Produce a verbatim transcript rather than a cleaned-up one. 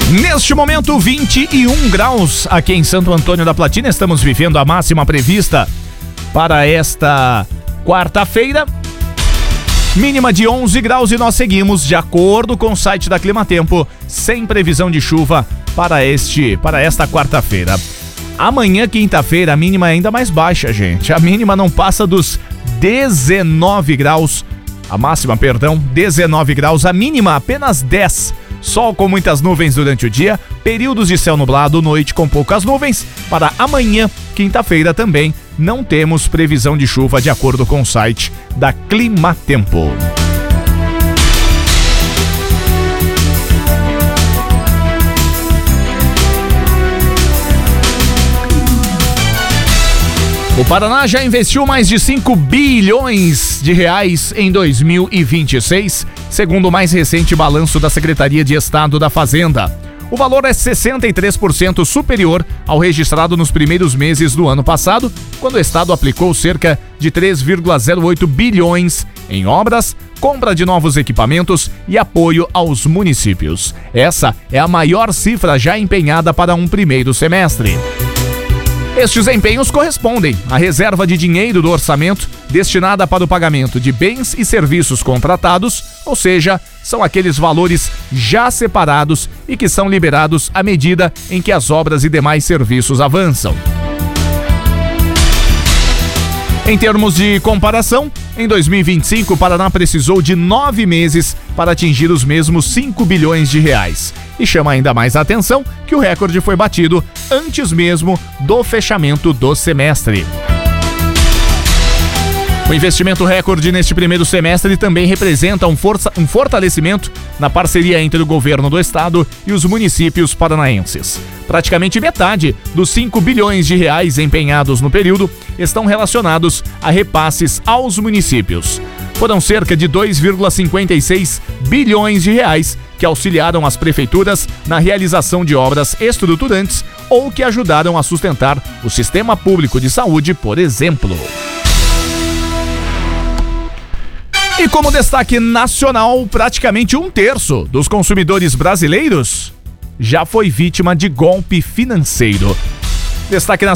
Neste momento, vinte e um graus aqui em Santo Antônio da Platina. Estamos vivendo a máxima prevista para esta quarta-feira. Mínima de onze graus e nós seguimos, de acordo com o site da Climatempo, sem previsão de chuva para, este, para esta quarta-feira. Amanhã, quinta-feira, a mínima é ainda mais baixa, gente. A mínima não passa dos dezenove graus. A máxima, perdão, dezenove graus. A mínima apenas dez. Sol com muitas nuvens durante o dia, períodos de céu nublado, noite com poucas nuvens. Para amanhã, quinta-feira, também não temos previsão de chuva, de acordo com o site da Climatempo. O Paraná já investiu mais de cinco bilhões de reais em dois mil e vinte e seis, segundo o mais recente balanço da Secretaria de Estado da Fazenda. O valor é sessenta e três por cento superior ao registrado nos primeiros meses do ano passado, quando o Estado aplicou cerca de três vírgula zero oito bilhões em obras, compra de novos equipamentos e apoio aos municípios. Essa é a maior cifra já empenhada para um primeiro semestre. Estes empenhos correspondem à reserva de dinheiro do orçamento destinada para o pagamento de bens e serviços contratados, ou seja, são aqueles valores já separados e que são liberados à medida em que as obras e demais serviços avançam. Em termos de comparação, em dois mil e vinte e cinco, o Paraná precisou de nove meses para atingir os mesmos cinco bilhões de reais. E chama ainda mais a atenção que o recorde foi batido antes mesmo do fechamento do semestre. O investimento recorde neste primeiro semestre também representa um, força, um fortalecimento na parceria entre o governo do estado e os municípios paranaenses. Praticamente metade dos cinco bilhões de reais empenhados no período estão relacionados a repasses aos municípios. Foram cerca de dois vírgula cinquenta e seis bilhões de reais que auxiliaram as prefeituras na realização de obras estruturantes ou que ajudaram a sustentar o sistema público de saúde, por exemplo. E como destaque nacional, praticamente um terço dos consumidores brasileiros já foi vítima de golpe financeiro. Destaque nacional.